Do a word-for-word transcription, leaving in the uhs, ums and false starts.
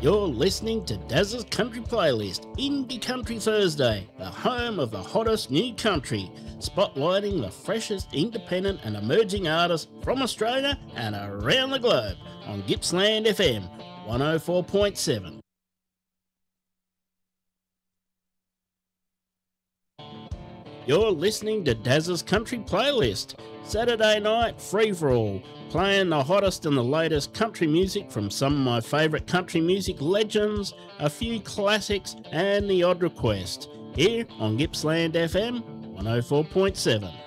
You're listening to Daz's Country Playlist, Indie Country Thursday, the home of the hottest new country, spotlighting the freshest independent and emerging artists from Australia and around the globe on Gippsland F M one oh four point seven. You're listening to Daz's Country Playlist, Saturday night free-for-all, playing the hottest and the latest country music from some of my favourite country music legends, a few classics and the odd request, here on Gippsland F M one oh four point seven.